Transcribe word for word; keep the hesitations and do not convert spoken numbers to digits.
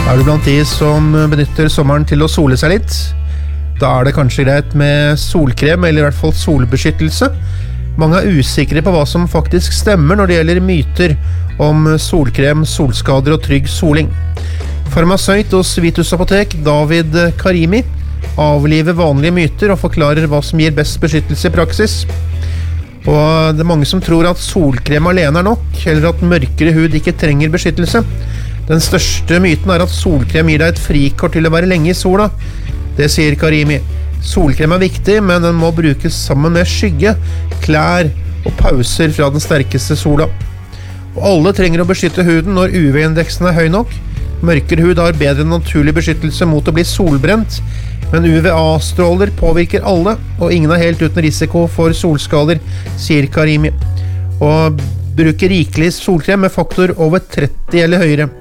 Er du blant de som benytter sommeren til å sole seg litt? Da er det kanskje greit med solkrem, eller i hvert fall solbeskyttelse. Mange er usikre på hva som faktisk stemmer når det gjelder myter om solkrem, solskader og trygg soling. Farmasøyt hos Vitus Apotek, David Karimi, avliver vanlige myter og forklarer hva som gir best beskyttelse i praksis. Og det er mange som tror at solkrem alene er nok, eller at mørkere hud ikke trenger beskyttelse. Den største myten er at solkrem gir deg et frikort til å være lenge i sola. Det sier Karimi. Solkrem er viktig, men den må brukes sammen med skygge, klær og pauser fra den sterkeste sola. Og alle trenger å beskytte huden når U V-indeksen er høy nok. Mørkere hud har bedre naturlig beskyttelse mot å bli solbrent, men U V A-stråler påvirker alle, og ingen er helt uten risiko for solskader, sier Karimi. Og bruker rikelig solkrem med faktor over tretti eller høyere.